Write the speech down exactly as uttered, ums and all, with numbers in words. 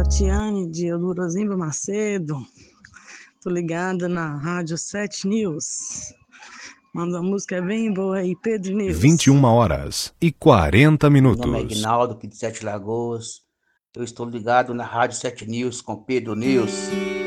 Tatiane de Eudorozimba Macedo. Tô ligada na Rádio sete News. Manda uma música bem boa aí, Pedro News. vinte e uma horas e quarenta Meu minutos. nome é Ignaldo, aqui de Sete Lagoas. Eu estou ligado na Rádio sete News com Pedro News.